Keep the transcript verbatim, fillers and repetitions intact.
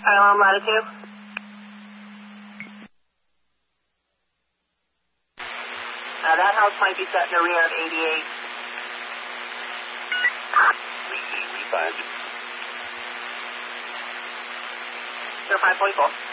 Alarm latitude. Uh, that house might be set in the rear of eighty-eight. We see, we find you. zero five forty-four.